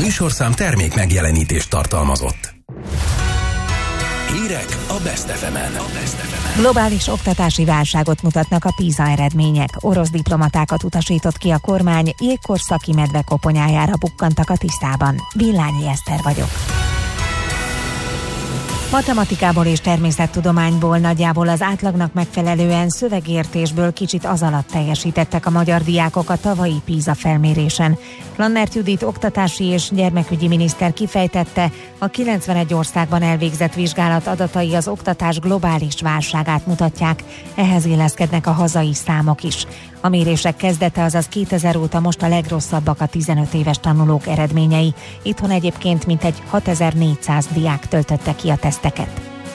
műsorszám termék megjelenítést tartalmazott. Hírek a Best FM-en. Globális oktatási válságot mutatnak a PISA eredmények. Orosz diplomatákat utasított ki a kormány, jégkorszaki medve koponyájára bukkantak a tisztában. Villányi Eszter vagyok. Matematikából és természettudományból nagyjából az átlagnak megfelelően szövegértésből kicsit az alatt teljesítettek a magyar diákok a tavalyi PISA felmérésen. Lannert Judit oktatási és gyermekügyi miniszter kifejtette, a 91 országban elvégzett vizsgálat adatai az oktatás globális válságát mutatják, ehhez illeszkednek a hazai számok is. A mérések kezdete, azaz 2000 óta most a legrosszabbak a 15 éves tanulók eredményei. Itthon egyébként mintegy 6400 diák töltötte ki a teszteket.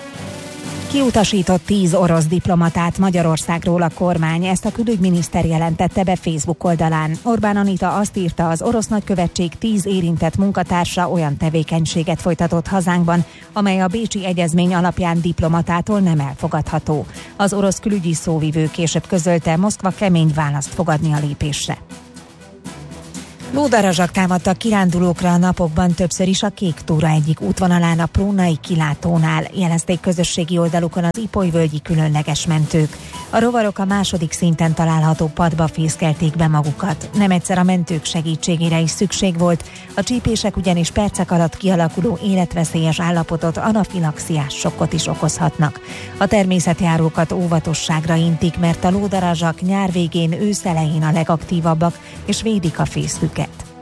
Kiutasított 10 orosz diplomatát Magyarországról a kormány, ezt a külügyminiszter jelentette be Facebook oldalán. Orbán Anita azt írta, az orosz nagykövetség 10 érintett munkatársa olyan tevékenységet folytatott hazánkban, amely a Bécsi Egyezmény alapján diplomatától nem elfogadható. Az orosz külügyi szóvivő később közölte, Moszkva kemény választ fog adni a lépésre. Lódarazsak támadtak kirándulókra a napokban többször is a Kék Túra egyik útvonalán, a Prónai kilátónál, jelezték közösségi oldalukon az Ipolyvölgyi különleges mentők. A rovarok a második szinten található padba fészkelték be magukat. Nem egyszer a mentők segítségére is szükség volt, a csípések ugyanis percek alatt kialakuló életveszélyes állapotot, anafilaxiás sokkot is okozhatnak. A természetjárókat óvatosságra intik, mert a lódarazsak nyár végén, ősz elején a legaktívabbak, és védik a fészküket.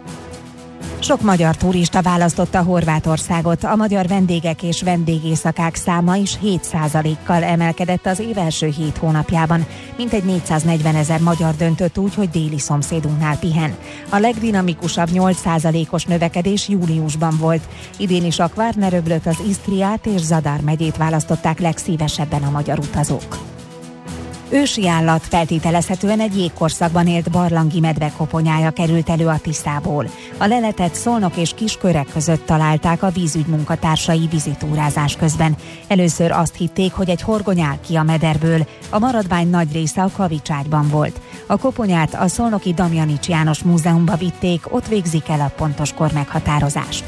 Sok magyar turista választotta Horvátországot, a magyar vendégek és vendégészakák száma is 7%-kal emelkedett az év első 7 hónapjában. Mintegy 440 000 magyar döntött úgy, hogy déli szomszédunknál pihen. A legdinamikusabb 8%-os növekedés júliusban volt. Idén is a Kvárneröblöt, az Isztriát és Zadar megyét választották legszívesebben a magyar utazók. Ősi állat, feltételezhetően egy jégkorszakban élt barlangi medve koponyája került elő a Tiszából. A leletet Szolnok és Kisköreg között találták a vízügy munkatársai vízitúrázás közben. Először azt hitték, hogy egy horgony áll ki a mederből, a maradvány nagy része a kavicságyban volt. A koponyát a szolnoki Damjanics János Múzeumba vitték, ott végzik el a pontos kor meghatározást.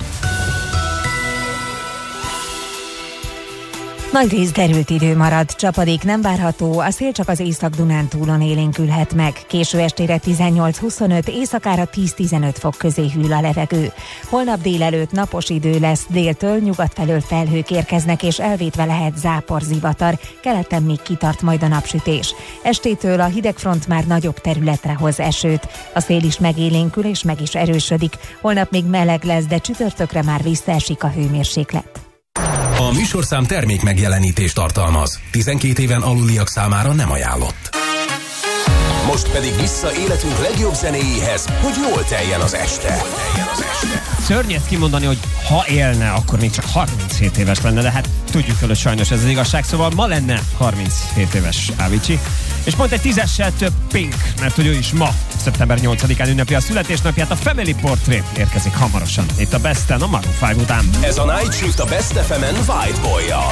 Nagyrészt derült idő marad, csapadék nem várható, a szél csak az Észak-Dunántúlon élénkülhet meg. Késő estére 18-25, éjszakára 10-15 fok közé hűl a levegő. Holnap délelőtt napos idő lesz, déltől nyugat felől felhők érkeznek, és elvétve lehet zápor, zivatar, keleten még kitart majd a napsütés. Estétől a hidegfront már nagyobb területre hoz esőt, a szél is megélénkül és meg is erősödik. Holnap még meleg lesz, de csütörtökre már visszaesik a hőmérséklet. A műsorszám termék megjelenítést tartalmaz. 12 éven aluliak számára nem ajánlott. Most pedig vissza életünk legjobb zenéjéhez, hogy jól teljen az este. Szörnyű ezt kimondani, hogy ha élne, akkor még csak 37 éves lenne, de hát tudjuk el, hogy sajnos ez az igazság, szóval ma lenne 37 éves Avicii. És pont egy 10-essel több Pink, mert hogy ő is ma, szeptember 8-án ünnepi a születésnapját, a Family Portrait érkezik hamarosan. Itt a Besten, a Maroon 5 után. Ez a Night Shift a Best FM-en White Boy-jal.